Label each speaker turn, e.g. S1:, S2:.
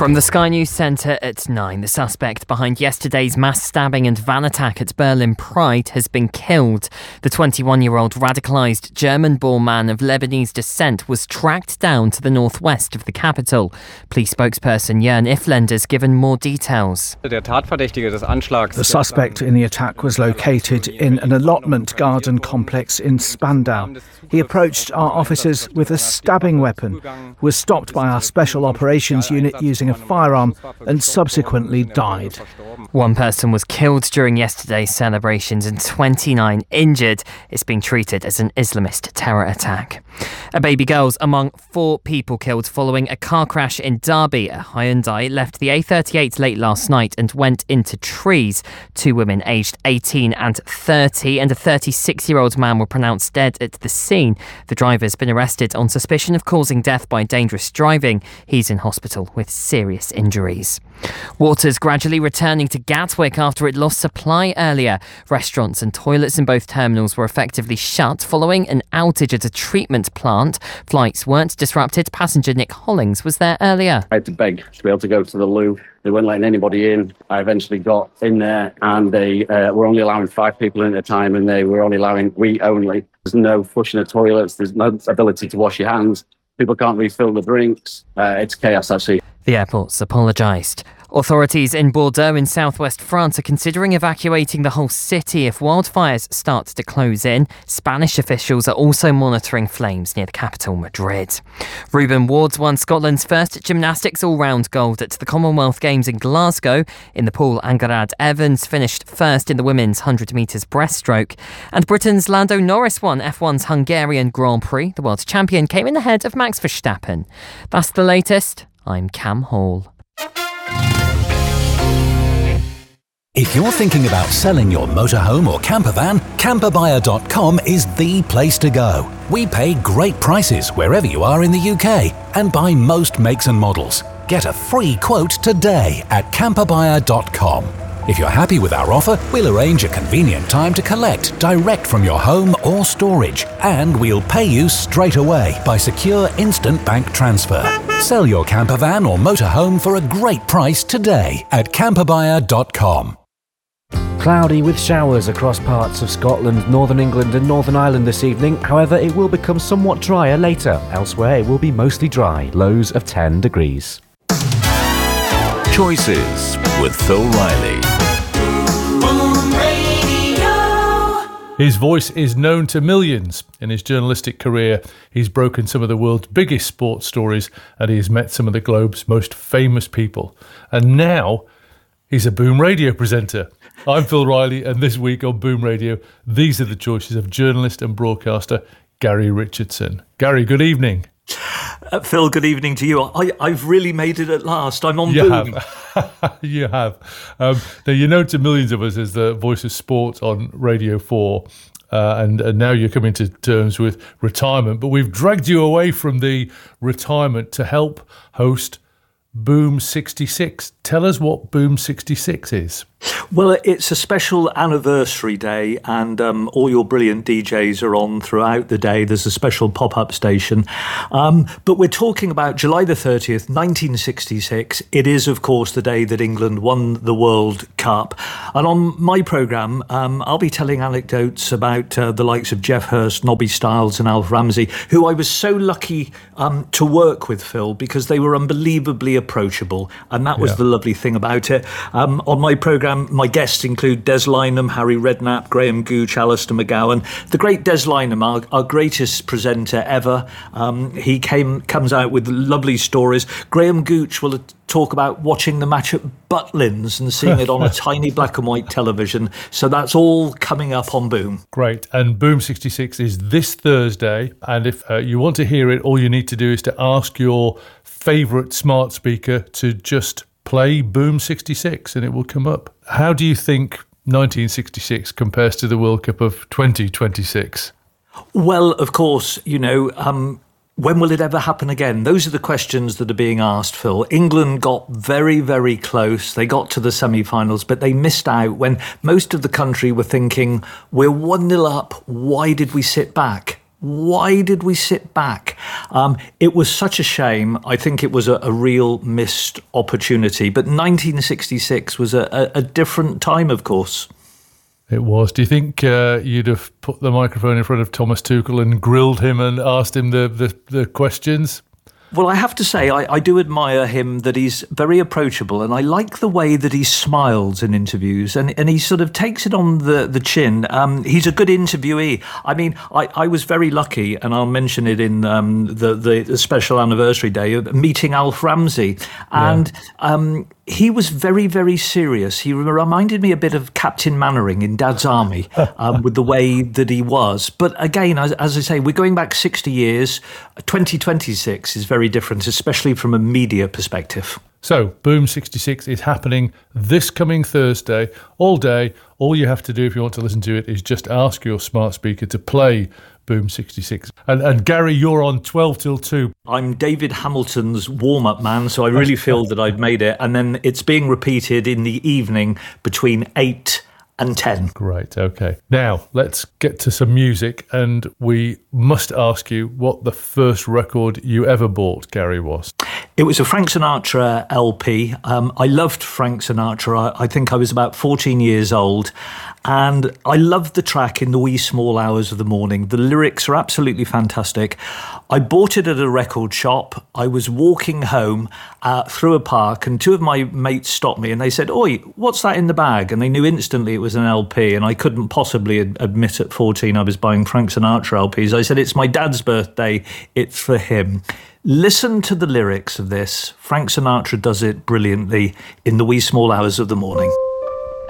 S1: From the Sky News Centre at 9, the suspect behind yesterday's mass stabbing and van attack at Berlin Pride has been killed. The 21-year-old radicalised German-born man of Lebanese descent was tracked down to the northwest of the capital. Police spokesperson Jörn Ifland has given more details.
S2: The suspect in the attack was located in an allotment garden complex in Spandau. He approached our officers with a stabbing weapon, was stopped by our Special Operations Unit using a firearm and subsequently died.
S1: One person was killed during yesterday's celebrations and 29 injured. It's being treated as an Islamist terror attack. A baby girl's among 4 people killed following a car crash in Derby. A Hyundai left the A38 late last night and went into trees. 2 women aged 18 and 30 and a 36-year-old man were pronounced dead at the scene. The driver's been arrested on suspicion of causing death by dangerous driving. He's in hospital with serious injuries. Water's gradually returning to Gatwick after it lost supply earlier. Restaurants and toilets in both terminals were effectively shut following an outage at a treatment plant. Flights weren't disrupted. Passenger Nick Hollings was there earlier.
S3: I had to beg to be able to go to the loo. They weren't letting anybody in. I eventually got in there and they were only allowing 5 people in at a time, and they were only allowing we only. There's no flushing of toilets. There's no ability to wash your hands. People can't refill the drinks. It's chaos, actually.
S1: The airport's apologised. Authorities in Bordeaux in southwest France are considering evacuating the whole city if wildfires start to close in. Spanish officials are also monitoring flames near the capital, Madrid. Ruben Ward's won Scotland's first gymnastics all-round gold at the Commonwealth Games in Glasgow. In the pool, Angarad Evans finished first in the women's 100 metres breaststroke. And Britain's Lando Norris won F1's Hungarian Grand Prix. The world champion came in ahead of Max Verstappen. That's the latest. I'm Cam Hall.
S4: If you're thinking about selling your motorhome or campervan, camperbuyer.com is the place to go. We pay great prices wherever you are in the UK and buy most makes and models. Get a free quote today at camperbuyer.com. If you're happy with our offer, we'll arrange a convenient time to collect direct from your home or storage, and we'll pay you straight away by secure instant bank transfer. Sell your campervan or motorhome for a great price today at camperbuyer.com.
S5: Cloudy with showers across parts of Scotland, Northern England and Northern Ireland this evening. However, it will become somewhat drier later. Elsewhere, it will be mostly dry, lows of 10 degrees.
S6: Choices with Phil Riley.
S7: His voice is known to millions. In his journalistic career, he's broken some of the world's biggest sports stories and he has met some of the globe's most famous people. And now he's a Boom Radio presenter. I'm Phil Riley, and this week on Boom Radio, these are the choices of journalist and broadcaster Gary Richardson. Gary, good evening.
S8: Phil, good evening to you. I've really made it at last. I'm on Boom.
S7: You have. Now, you're known to millions of us as the voice of sport on Radio 4, and now you're coming to terms with retirement. But we've dragged you away from the retirement to help host Boom 66. Tell us what Boom 66 is.
S8: Well, it's a special anniversary day, and all your brilliant DJs are on throughout the day. There's a special pop-up station. But we're talking about July the 30th, 1966. It is, of course, the day that England won the World Cup. And on my programme, I'll be telling anecdotes about the likes of Geoff Hurst, Nobby Stiles and Alf Ramsey, who I was so lucky to work with, Phil, because they were unbelievably approachable. And that was the lovely thing about it. On my programme, my guests include Des Lynam, Harry Redknapp, Graham Gooch, Alistair McGowan. The great Des Lynam, our greatest presenter ever. He comes out with lovely stories. Graham Gooch will talk about watching the match at Butlins and seeing it on a tiny black and white television. So that's all coming up on Boom.
S7: Great. And Boom 66 is this Thursday. And if you want to hear it, all you need to do is to ask your favourite smart speaker to just play Boom 66 and it will come up. How do you think 1966 compares to the World Cup of 2026?
S8: Well, of course, when will it ever happen again? Those are the questions that are being asked, Phil. England got very, very close. They got to the semi-finals, but they missed out when most of the country were thinking, we're 1-0 up. Why did we sit back? Why did we sit back? It was such a shame. I think it was a real missed opportunity. But 1966 was a different time, of course.
S7: It was. Do you think you'd have put the microphone in front of Thomas Tuchel and grilled him and asked him the questions?
S8: Well, I have to say, I do admire him, that he's very approachable, and I like the way that he smiles in interviews, and he sort of takes it on the chin. He's a good interviewee. I mean, I was very lucky, and I'll mention it in the special anniversary day, of meeting Alf Ramsey. And he was very, very serious. He reminded me a bit of Captain Mannering in Dad's Army, with the way that he was. But again, as I say, we're going back 60 years. 2026 is very different, especially from a media perspective.
S7: So, Boom 66 is happening this coming Thursday, all day. All you have to do if you want to listen to it is just ask your smart speaker to play Boom 66. And Gary, you're on 12 till 2.
S8: I'm David Hamilton's warm-up man, so I really feel that I've made it. And then it's being repeated in the evening between 8 and 10.
S7: Great, okay. Now, let's get to some music, and we must ask you what the first record you ever bought, Gary, was.
S8: It was a Frank Sinatra LP. I loved Frank Sinatra. I think I was about 14 years old. And I loved the track In the Wee Small Hours of the Morning. The lyrics are absolutely fantastic. I bought it at a record shop. I was walking home through a park, and two of my mates stopped me and they said, "Oi, what's that in the bag?" And they knew instantly it was an LP, and I couldn't possibly admit at 14 I was buying Frank Sinatra LPs. I said, "It's my dad's birthday. It's for him." Listen to the lyrics of this. Frank Sinatra does it brilliantly. In the wee small hours of the morning.